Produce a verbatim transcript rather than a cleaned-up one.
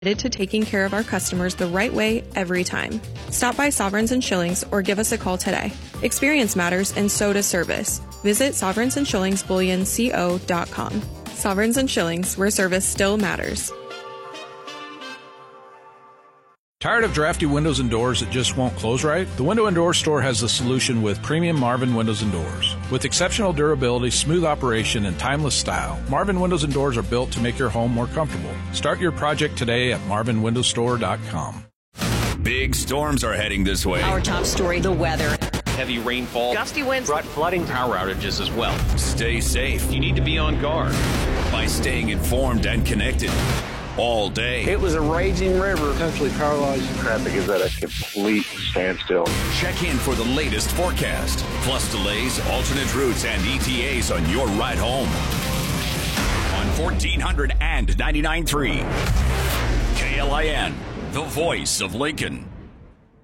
To taking care of our customers the right way every time. Stop by Sovereigns and Shillings or give us a call today. Experience matters and so does service. Visit Sovereigns and Shillings Bullion Co dot com. Sovereigns and Shillings, where service still matters. Tired of drafty windows and doors that just won't close right? The Window and Door Store has the solution with premium Marvin windows and doors. With exceptional durability, smooth operation, and timeless style, Marvin windows and doors are built to make your home more comfortable. Start your project today at marvin window store dot com. Big storms are heading this way. Our top story, the weather. Heavy rainfall, gusty winds, brought flooding, power outages as well. Stay safe. You need to be on guard by staying informed and connected all day. It was a raging river. Potentially paralyzing. Traffic is at a complete standstill. Check in for the latest forecast, plus delays, alternate routes, and E T As on your ride home. On fourteen hundred and ninety-nine point three. K L I N, the voice of Lincoln.